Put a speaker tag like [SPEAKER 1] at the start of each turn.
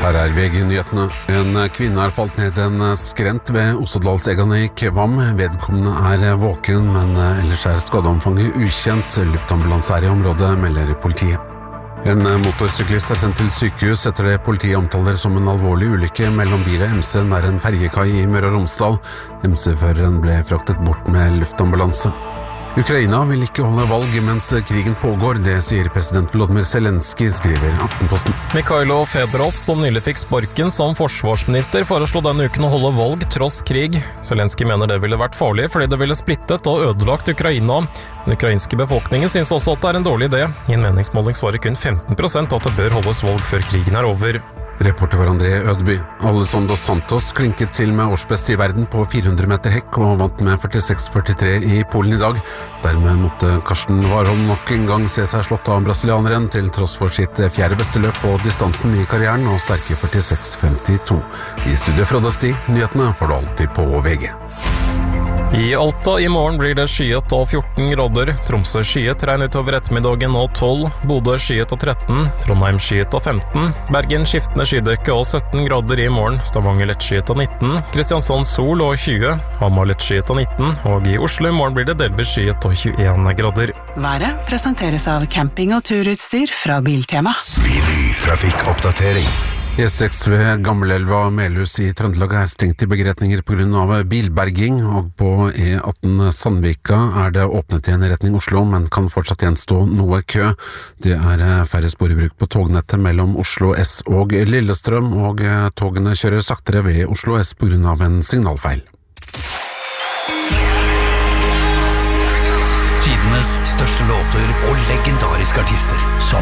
[SPEAKER 1] Her VG-nyhetene. En kvinne har falt ned en skrent ved Ossedalseggene i Kvam. Vedkommende våken, men ellers skadeomfanget ukjent. Luftambulanse i området, melder politiet. En motorsyklist sendt til sykehus etter det politiet omtaler som en alvorlig ulykke mellom bil og MC nær en fergekai i Møre og Romsdal. MC-føreren ble fraktet bort med luftambulanse. Ukraina vil ikke holde valg mens krigen pågår, det sier president Volodymyr Zelenskyj, skriver Aftenposten.
[SPEAKER 2] Mikhailo Fedorov, som nylig fikk sparken som forsvarsminister, foreslo denne uken å holde valg tross krig. Zelenskyj mener det ville vært farlig fordi det ville splittet og ødelagt Ukraina. Den ukrainske befolkningen synes også at det en dårlig idé. I en meningsmåling svarer kun 15% at det bør holdes valg før krigen over.
[SPEAKER 1] Reporter var André Ødby. Alessandro dos Santos klinket til med årsbeste i verden på 400 meter hekk og vant med 46-43 i Polen i dag. Dermed måtte Karsten Warholm nok en gang se seg slått av brasilianeren til tross for sitt fjerde beste løp på distansen i karrieren og sterke 46-52. I studiet Frode Sti, nyhetene får du alltid på VG.
[SPEAKER 2] I Alta i morgen blir det skyet og 14 grader. Tromsø skyet, regn utover ettermiddagen og 12. Bodø skyet og 13. Trondheim skyet og 15. Bergen skiftende skydekke og 17 grader i morgen. Stavanger lett skyet og 19. Kristiansand sol og 20. Hamar lett skyet og 19. Og i Oslo i morgen blir det delvis skyet og 21 grader.
[SPEAKER 3] Været presenteres av camping- og turutstyr fra Biltema.
[SPEAKER 4] Trafikkoppdatering.
[SPEAKER 1] E6 ved Gammelelva og Melhus i Trøndelag stengt i begretninger på grunn av bilberging, og på E18 Sandvika det åpnet igjen i retning Oslo, men kan fortsatt gjenstå noe kø. Det færre spor i bruk på tognettet mellom Oslo S og Lillestrøm, og togene kjører saktere ved Oslo S på grunn av en signalfeil.
[SPEAKER 4] Tidenes største låter og legendariske artister som